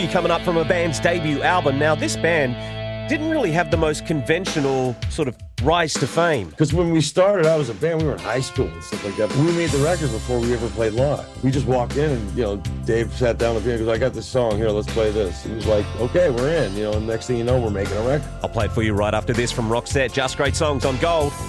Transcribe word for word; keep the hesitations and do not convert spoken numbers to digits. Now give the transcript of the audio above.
Coming up from a band's debut album. Now, this band didn't really have the most conventional sort of rise to fame. Because when we started out as a band, we were in high school and stuff like that. But we made the record before we ever played live. We just walked in and, you know, Dave sat down with me and goes, I got this song, here, let's play this. It was like, okay, we're in, you know, and next thing you know, we're making a record. I'll play it for you right after this from Roxette. Just Great Songs on Gold.